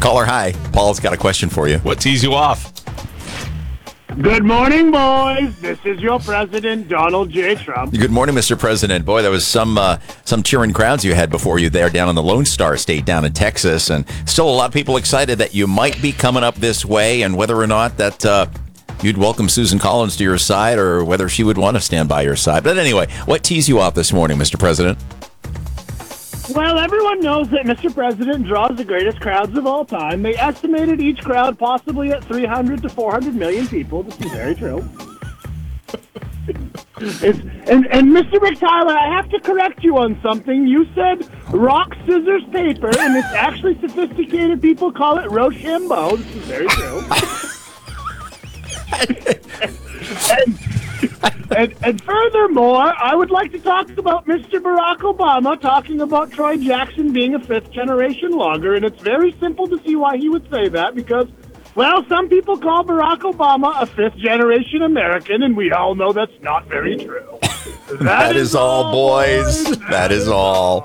Caller, hi. Paul's got a question for you. What tees you off? Good morning, boys. This is your president, Donald J. Trump. Good morning, Mr. President. Boy, there was some cheering crowds you had before you there down in the Lone Star State down in Texas, and still a lot of people excited that you might be coming up this way, and whether or not that you'd welcome Susan Collins to your side or whether she would want to stand by your side. But anyway, what tees you off this morning, Mr. President? Well, everyone knows that Mr. President draws the greatest crowds of all time. They estimated each crowd possibly at 300 to 400 million people. This is very true. And Mr. McTyler, I have to correct you on something. You said rock, scissors, paper, and it's actually sophisticated people call it Rochambeau. This is very true. And furthermore, I would like to talk about Mr. Barack Obama talking about Troy Jackson being a fifth-generation logger, and it's very simple to see why he would say that, because, well, some people call Barack Obama a fifth-generation American, and we all know that's not very true. That is all, boys. That is all.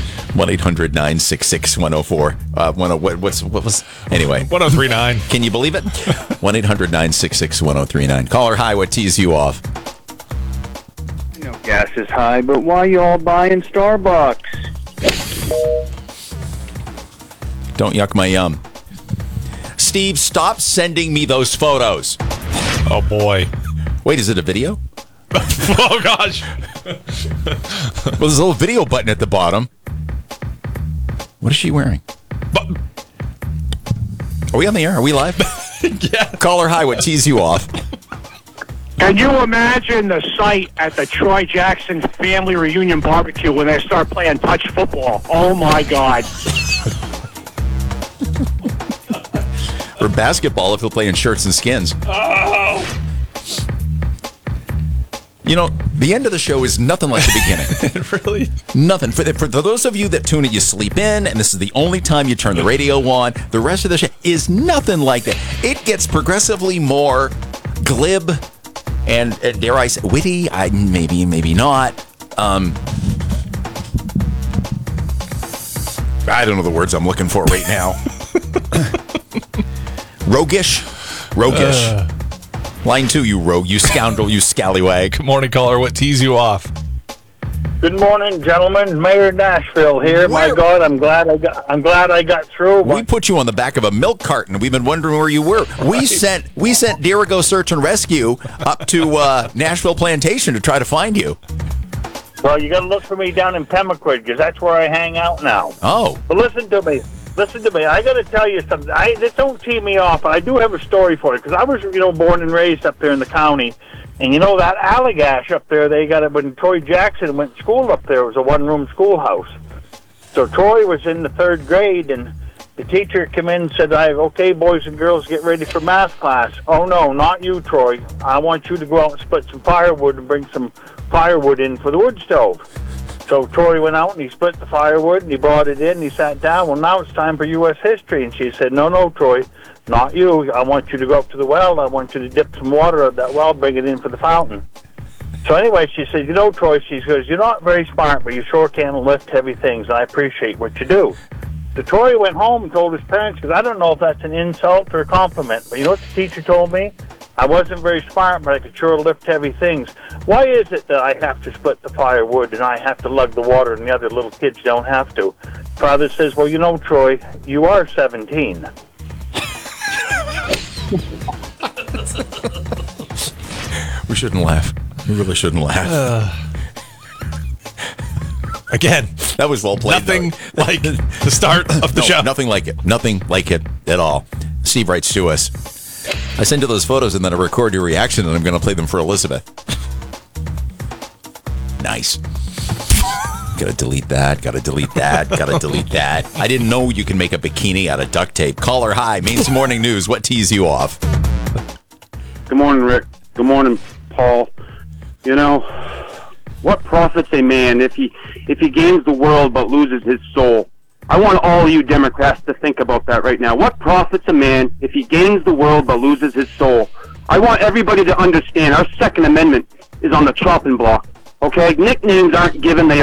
1-800-966-104. What was anyway? 1039. Can you believe it? 1-800-966-1039. Caller, hi. What tees you off? I know gas is high, but why you all buying Starbucks? Don't yuck my yum. Steve, stop sending me those photos. Oh, boy. Wait, is it a video? Oh, gosh. Well, there's a little video button at the bottom. What is she wearing? Are we on the air? Are we live? Yeah. Caller, hi. What tees you off? Can you imagine the sight at the Troy Jackson family reunion barbecue when they start playing touch football? Oh, my God. Or basketball if they'll play in shirts and skins. Oh. You know, the end of the show is nothing like the beginning. Really? Nothing. For those of you that tune in, you sleep in, and this is the only time you turn the radio on. The rest of the show is nothing like that. It gets progressively more glib and dare I say, witty. Maybe not. I don't know the words I'm looking for right now. Roguish. Line 2, you rogue, you scoundrel, you scallywag. Good morning, caller. What tees you off? Good morning, gentlemen. Mayor Nashville here. My God, I'm glad I got through. We put you on the back of a milk carton. We've been wondering where you were. We sent Dirigo Search and Rescue up to Nashville Plantation to try to find you. Well, you got to look for me down in Pemaquid because that's where I hang out now. Oh. But listen to me. I got to tell you something. This don't tee me off, but I do have a story for you because I was, born and raised up there in the county, and that Allagash up there, they got it when Troy Jackson went to school up there. It was a one-room schoolhouse. So Troy was in the 3rd grade, and the teacher came in and said, "Okay, boys and girls, get ready for math class." "Oh no, not you, Troy. I want you to go out and split some firewood and bring some firewood in for the wood stove." So Troy went out and he split the firewood and he brought it in and he sat down. "Well, now it's time for U.S. history." And she said, No, Troy, not you. I want you to go up to the well. I want you to dip some water out of that well, bring it in for the fountain. So anyway, she said, Troy, she goes, "You're not very smart, but you sure can lift heavy things, and I appreciate what you do." So Troy went home and told his parents, because I don't know if that's an insult or a compliment, but you know what the teacher told me? I wasn't very smart, but I could sure lift heavy things. Why is it that I have to split the firewood and I have to lug the water and the other little kids don't have to? Father says, "Well, Troy, you are 17. We shouldn't laugh. We really shouldn't laugh. Again, that was well played. Nothing like the start of the show. Nothing like it. Nothing like it at all. Steve writes to us, "I send you those photos and then I record your reaction and I'm going to play them for Elizabeth." Nice. Gotta delete that. Gotta delete that. I didn't know you can make a bikini out of duct tape. Caller, hi. Maine's Morning News. What tees you off? Good morning, Rick. Good morning, Paul. What profits a man if he gains the world but loses his soul? I want all you Democrats to think about that right now. What profits a man if he gains the world but loses his soul? I want everybody to understand our Second Amendment is on the chopping block. Okay? Nicknames aren't given, they